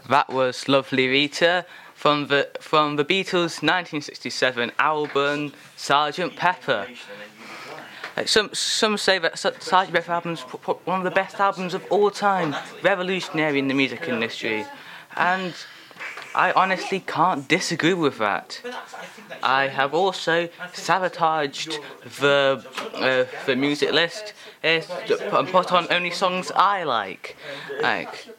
That was Lovely Rita from the Beatles' 1967 album Sgt. Pepper. Some say that Sgt. Pepper album's one of the best albums of all time, revolutionary in the music industry, and I honestly can't disagree with that. I have also sabotaged the music list and put on only songs I like.